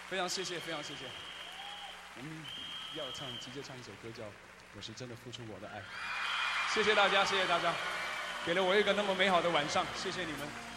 非常谢谢，非常谢谢。我们要直接唱一首歌叫《我是真的付出我的爱》。谢谢大家，谢谢大家，给了我一个那么美好的晚上，谢谢你们。